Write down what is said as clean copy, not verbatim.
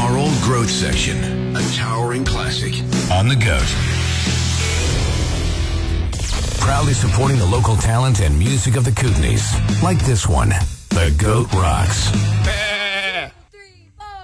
Our Old Growth Section, a towering classic on the Goat. Proudly supporting the local talent and music of the Kootenays, like this one, The Goat Rocks.